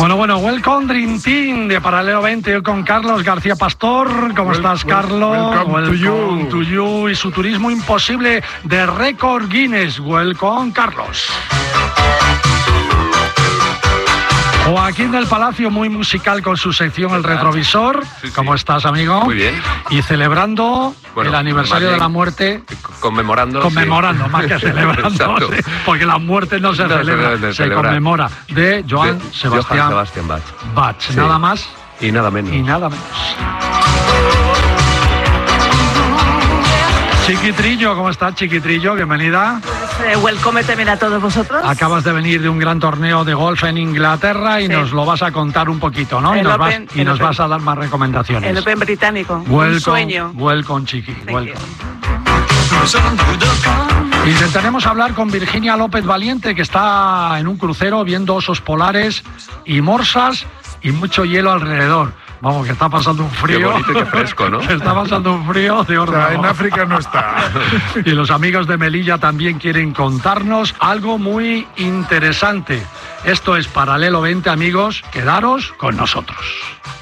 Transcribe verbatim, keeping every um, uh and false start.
Bueno, bueno, welcome Dream Team de Paralelo veinte, hoy con Carlos García Pastor. ¿Cómo well, estás, Carlos? Welcome, welcome to you. to you. Y su turismo imposible de récord Guinness. Welcome, Carlos. Joaquín del Palacio, muy musical con su sección El Retrovisor. Sí, sí. ¿Cómo estás, amigo? Muy bien. Y celebrando bueno, el aniversario de la muerte. Conmemorando. Conmemorando, sí. Más que celebrando. Sí, porque la muerte no se no, celebra, se, se, se conmemora. De Johann de Sebastian, Johann Sebastian Bach. Bach. Sí. Nada más. Y nada menos. Y nada menos. Chiquitrillo, ¿cómo estás, Chiquitrillo? Bienvenida. Pues, eh, welcome también a todos vosotros. Acabas de venir de un gran torneo de golf en Inglaterra y sí. Nos lo vas a contar un poquito, ¿no? El y nos, Open, vas, y nos vas a dar más recomendaciones. El Open británico, welcome, un sueño. Welcome, Chiqui, Thank welcome. You. Intentaremos hablar con Virginia López Valiente, que está en un crucero viendo osos polares y morsas y mucho hielo alrededor. Vamos, que está pasando un frío. Qué bonito y qué fresco, ¿no? Está pasando un frío de orden. O sea, en África no está. Y los amigos de Melilla también quieren contarnos algo muy interesante. Esto es Paralelo veinte, amigos. Quedaros con nosotros.